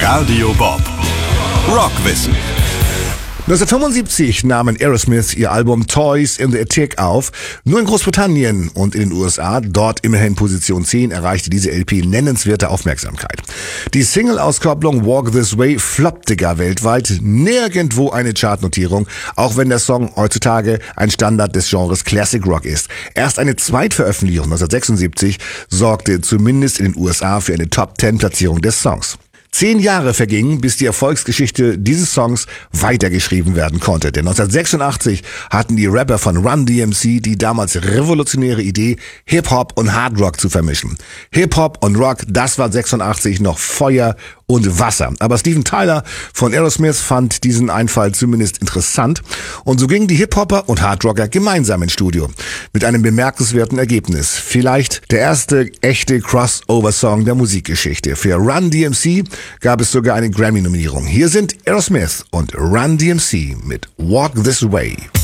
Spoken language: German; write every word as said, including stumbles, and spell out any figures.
Radio Bob. Rockwissen. neunzehnhundertfünfundsiebzig nahmen Aerosmith ihr Album Toys in the Attic auf. Nur in Großbritannien und in den U S A, dort immerhin Position zehn, erreichte diese L P nennenswerte Aufmerksamkeit. Die Single-Auskopplung Walk This Way floppte gar weltweit, nirgendwo eine Chartnotierung, auch wenn der Song heutzutage ein Standard des Genres Classic Rock ist. Erst eine Zweitveröffentlichung neunzehnhundertsechsundsiebzig sorgte zumindest in den U S A für eine Top-Zehn-Platzierung des Songs. Zehn Jahre vergingen, bis die Erfolgsgeschichte dieses Songs weitergeschrieben werden konnte. Denn neunzehnhundertsechsundachtzig hatten die Rapper von Run D M C die damals revolutionäre Idee, Hip-Hop und Hard-Rock zu vermischen. Hip-Hop und Rock, das war sechsundachtzig noch Feuer und Wasser. Aber Steven Tyler von Aerosmith fand diesen Einfall zumindest interessant. Und so gingen die Hip-Hopper und Hard-Rocker gemeinsam ins Studio. Mit einem bemerkenswerten Ergebnis. Vielleicht der erste echte Crossover-Song der Musikgeschichte. Für Run D M C gab es sogar eine Grammy-Nominierung. Hier sind Aerosmith und Run D M C mit Walk This Way.